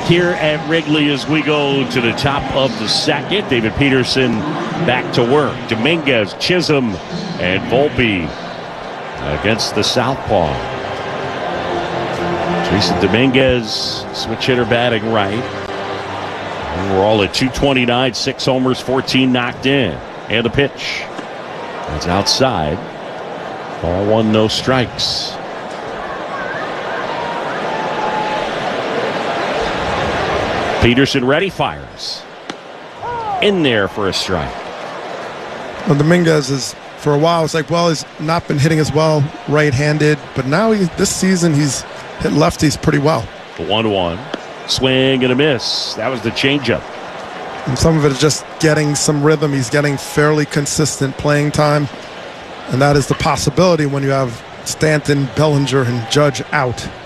here at Wrigley as we go to the top of the second. David Peterson back to work. Dominguez, Chisholm, and Volpe against the southpaw. Jason Dominguez, switch hitter batting right. And we're all at 229, 6 homers, 14 knocked in. And the pitch. It's outside. Ball one, no strikes. Peterson ready, fires. In there for a strike. Well, Dominguez is, for a while, it's like, well, he's not been hitting as well right-handed, but now this season he's hit lefties pretty well. The 1-1. Swing and a miss. That was the changeup. And some of it is just getting some rhythm. He's getting fairly consistent playing time. And that is the possibility when you have Stanton, Bellinger, and Judge out.